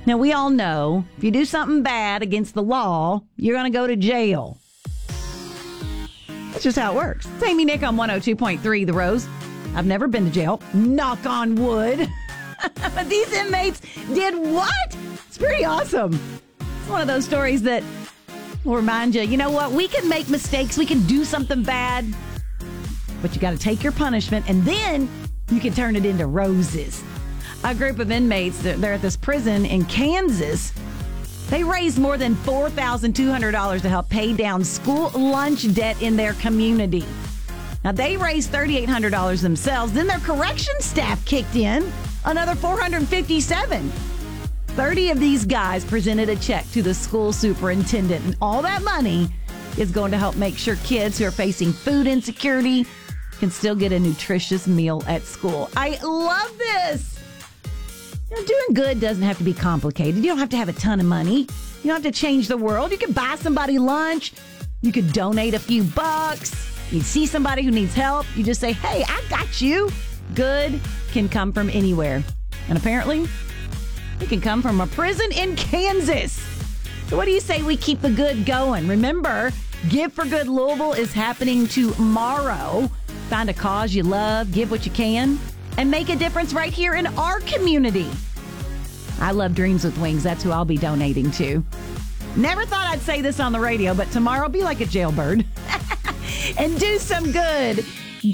Now, we all know if you do something bad against the law, you're going to go to jail. That's just how it works. It's Amy Nick on 102.3 The Rose. I've never been to jail. Knock on wood. But these inmates did what? It's pretty awesome. It's one of those stories that will remind you, you know what? We can make mistakes. We can do something bad. But you got to take your punishment, and then you can turn it into roses. A group of inmates, they're at this prison in Kansas. They raised more than $4,200 to help pay down school lunch debt in their community. Now, they raised $3,800 themselves. Then their corrections staff kicked in another $457. 30 of these guys presented a check to the school superintendent, and all that money is going to help make sure kids who are facing food insecurity can still get a nutritious meal at school. I love this. You know, doing good doesn't have to be complicated. You don't have to have a ton of money. You don't have to change the world. You can buy somebody lunch. You could donate a few bucks. You see somebody who needs help. You just say, hey, I got you. Good can come from anywhere. And apparently, it can come from a prison in Kansas. So what do you say we keep the good going? Remember, Give for Good Louisville is happening tomorrow. Find a cause you love, give what you can, and make a difference right here in our community. I love Dreams with Wings. That's who I'll be donating to. Never thought I'd say this on the radio, but tomorrow be like a jailbird and do some good.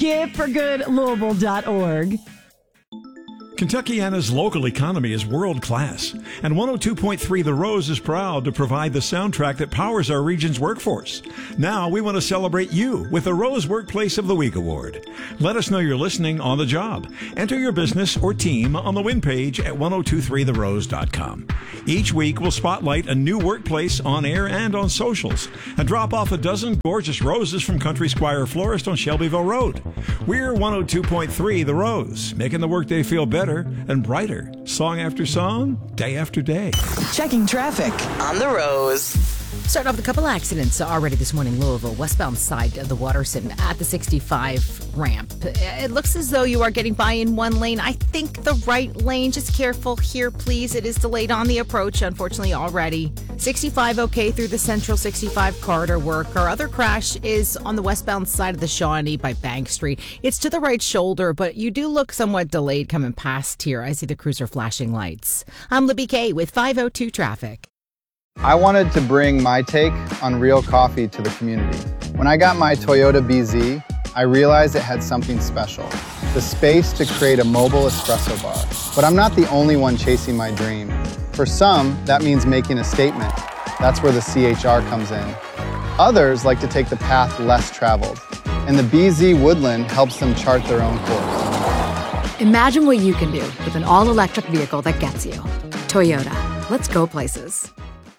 GiveForGoodLouisville.org. Kentuckiana's local economy is world-class, and 102.3 The Rose is proud to provide the soundtrack that powers our region's workforce. Now we want to celebrate you with the Rose Workplace of the Week Award. Let us know you're listening on the job. Enter your business or team on the win page at 1023therose.com. Each week we'll spotlight a new workplace on air and on socials, and drop off a dozen gorgeous roses from Country Squire Florist on Shelbyville Road. We're 102.3 The Rose, making the workday feel better and brighter, song after song, day after day. Checking traffic on The Rose. Starting off with a couple accidents already this morning. Louisville, westbound side of the Waterson at the 65 ramp. It looks as though you are getting by in one lane. I think the right lane. Just careful here, please. It is delayed on the approach, unfortunately, already. 65 okay through the Central 65 corridor work. Our other crash is on the westbound side of the Shawnee by Bank Street. It's to the right shoulder, but you do look somewhat delayed coming past here. I see the cruiser flashing lights. I'm Libby Kay with 502 Traffic. I wanted to bring my take on real coffee to the community. When I got my Toyota BZ, I realized it had something special, the space to create a mobile espresso bar. But I'm not the only one chasing my dream. For some, that means making a statement. That's where the CHR comes in. Others like to take the path less traveled, and the BZ Woodland helps them chart their own course. Imagine what you can do with an all-electric vehicle that gets you. Toyota. Let's go places.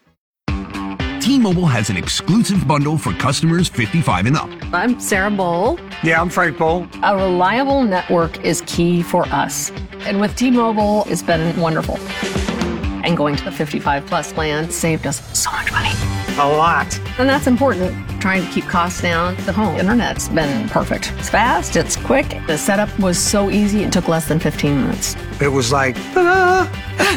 T-Mobile has an exclusive bundle for customers 55 and up. I'm Sarah Bowl. Yeah, I'm Frank Bowl. A reliable network is key for us. And with T-Mobile, it's been wonderful. And going to the 55 plus plan saved us so much money. A lot. And that's important. Trying to keep costs down. The home internet's been perfect. It's fast, it's quick. The setup was so easy, it took less than 15 minutes. It was like, ta-da!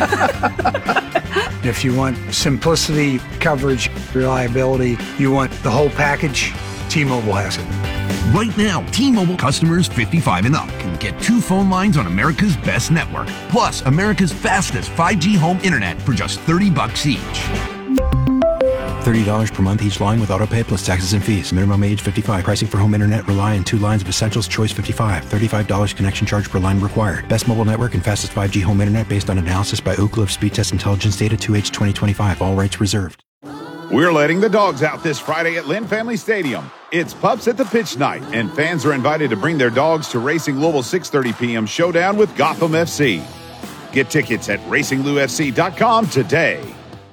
If you want simplicity, coverage, reliability, you want the whole package, T-Mobile has it. Right now, T-Mobile customers 55 and up can get 2 phone lines on America's best network, plus America's fastest 5G home internet for just $30 each. $30 per month each line with autopay plus taxes and fees. Minimum age 55. Pricing for home internet rely on 2 lines of Essentials Choice 55. $35 connection charge per line required. Best mobile network and fastest 5G home internet based on analysis by Ookla of Speed Test Intelligence data 2H 2025. All rights reserved. We're letting the dogs out this Friday at Lynn Family Stadium. It's Pups at the Pitch Night, and fans are invited to bring their dogs to Racing Louisville 6:30 p.m. showdown with Gotham FC. Get tickets at RacingLouFC.com today.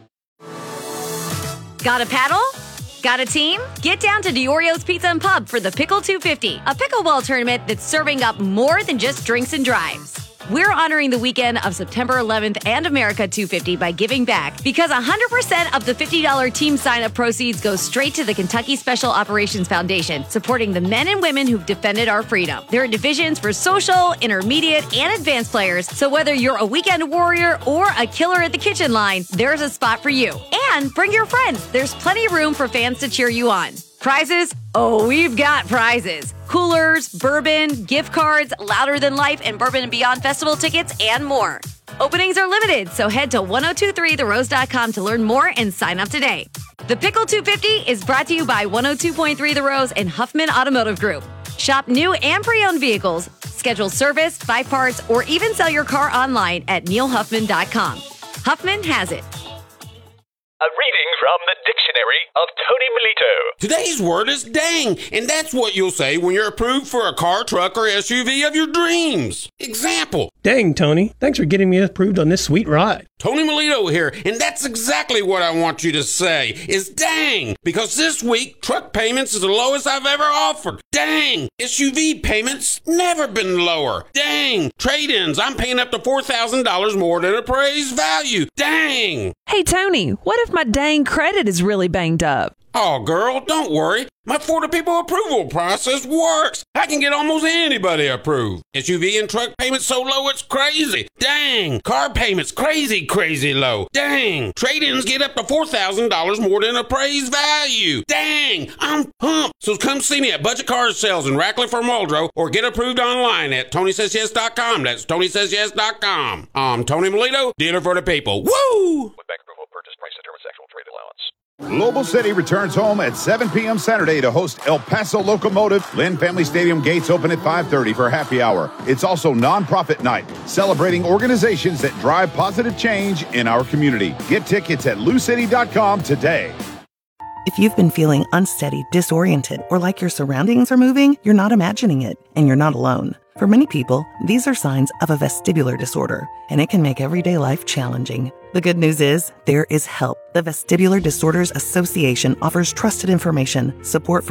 Got a paddle? Got a team? Get down to Diorio's Pizza and Pub for the Pickle 250, a pickleball tournament that's serving up more than just drinks and drives. We're honoring the weekend of September 11th and America 250 by giving back because 100% of the $50 team sign-up proceeds go straight to the Kentucky Special Operations Foundation, supporting the men and women who've defended our freedom. There are divisions for social, intermediate, and advanced players, so whether you're a weekend warrior or a killer at the kitchen line, there's a spot for you. And bring your friends. There's plenty of room for fans to cheer you on. Prizes? Oh, we've got prizes. Coolers, bourbon, gift cards, Louder Than Life, and Bourbon and Beyond Festival tickets, and more. Openings are limited, so head to 1023therose.com to learn more and sign up today. The Pickle 250 is brought to you by 102.3 The Rose and Huffman Automotive Group. Shop new and pre-owned vehicles, schedule service, buy parts, or even sell your car online at neilhuffman.com. Huffman has it. A reading from the Dictionary of Tony Melito. Today's word is dang, and that's what you'll say when you're approved for a car, truck, or SUV of your dreams. Example. Dang, Tony. Thanks for getting me approved on this sweet ride. Tony Melito here, and that's exactly what I want you to say, is dang, because this week, truck payments is the lowest I've ever offered. Dang, SUV payments never been lower. Dang, trade-ins, I'm paying up to $4,000 more than appraised value. Dang. Hey, Tony, what if my dang credit is really banged up? Oh, girl, don't worry. My For the People approval process works. I can get almost anybody approved. SUV and truck payments so low it's crazy. Dang. Car payments crazy, crazy low. Dang. Trade-ins get up to $4,000 more than appraised value. Dang. I'm pumped. So come see me at Budget Car Sales in Ratcliffe or Muldrow or get approved online at TonySaysYes.com. That's TonySaysYes.com. I'm Tony Melito, dealer for the people. Woo! With bank approval, purchase price determines actual trade allowance. Global City returns home at 7 p.m. Saturday to host El Paso Locomotive. Lynn Family Stadium gates open at 5:30 for happy hour. It's also nonprofit night, celebrating organizations that drive positive change in our community. Get tickets at LouCity.com today. If you've been feeling unsteady, disoriented, or like your surroundings are moving, you're not imagining it, and you're not alone. For many people, these are signs of a vestibular disorder, and it can make everyday life challenging. The good news is, there is help. The Vestibular Disorders Association offers trusted information, support for